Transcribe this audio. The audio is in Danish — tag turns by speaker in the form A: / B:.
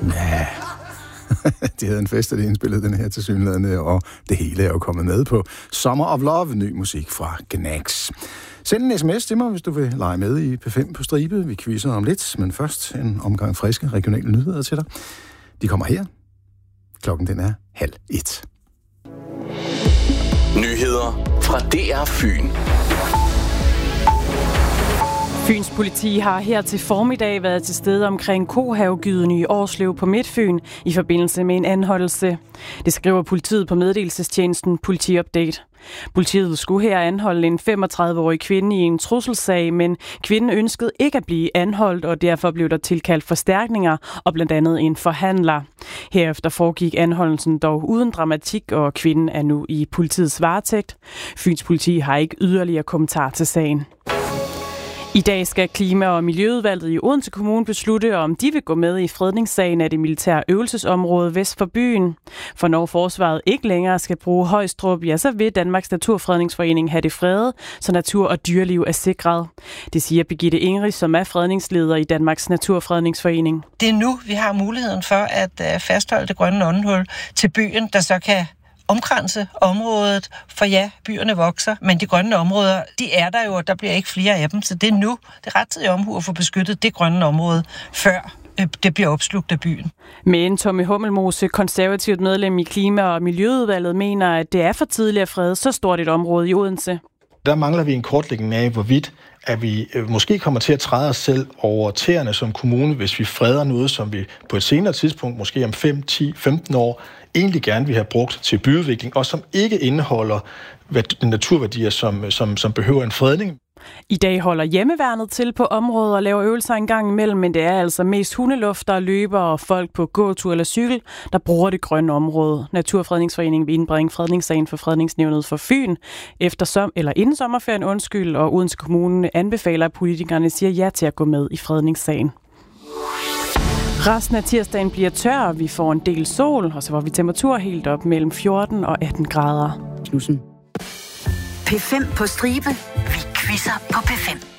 A: Ja, de havde en fest, og de indspillede den her tilsyneladende, og det hele er jo kommet med på Summer of Love, ny musik fra Gnags. Send en sms til mig, hvis du vil lege med i P5 på stribe. Vi quizzer om lidt, men først en omgang friske regionale nyheder til dig. De kommer her. Klokken den er 12:30.
B: Nyheder fra DR Fyn.
C: Fyns politi har her til formiddag været til stede omkring Kohavegyden i Årslev på Midtfyn i forbindelse med en anholdelse. Det skriver politiet på meddelelsestjenesten Politiupdate. Politiet skulle her anholde en 35-årig kvinde i en trusselsag, men kvinden ønskede ikke at blive anholdt, og derfor blev der tilkaldt forstærkninger og blandt andet en forhandler. Herefter foregik anholdelsen dog uden dramatik, og kvinden er nu i politiets varetægt. Fyns politi har ikke yderligere kommentar til sagen. I dag skal Klima- og Miljøudvalget i Odense Kommune beslutte, om de vil gå med i fredningssagen af det militære øvelsesområde vest for byen. For når forsvaret ikke længere skal bruge Højstrup, ja, så vil Danmarks Naturfredningsforening have det fredet, så natur og dyreliv er sikret. Det siger Birgitte Ingrid, som er fredningsleder i Danmarks Naturfredningsforening.
D: Det er nu, vi har muligheden for at fastholde det grønne åndehul til byen, der så kan omkranse området, for ja, byerne vokser, men de grønne områder, de er der jo, og der bliver ikke flere af dem, så det er nu, det er rettidig omhu at få beskyttet det grønne område, før det bliver opslugt af byen.
C: Men Tommy Hummelmose, konservativt medlem i Klima- og Miljøudvalget, mener, at det er for tidligt at frede så stort et område i Odense.
E: Der mangler vi en kortlægning af, hvorvidt at vi måske kommer til at træde os selv over tæerne som kommune, hvis vi freder noget, som vi på et senere tidspunkt, måske om 5, 10, 15 år, egentlig gerne vil have brugt til byudvikling, og som ikke indeholder naturværdier, som behøver en fredning.
C: I dag holder hjemmeværnet til på området og laver øvelser en gang imellem, men det er altså mest hundelufter, løber og folk på gåtur eller cykel, der bruger det grønne område. Naturfredningsforeningen vil indbringe fredningssagen for Fredningsnævnet for Fyn inden sommerferien, og Odense Kommune anbefaler, at politikerne siger ja til at gå med i fredningssagen. Resten af tirsdagen bliver tør, vi får en del sol, og så får vi temperatur helt op mellem 14 og 18 grader.
F: P5 på stribe. Vi quizzer på P5.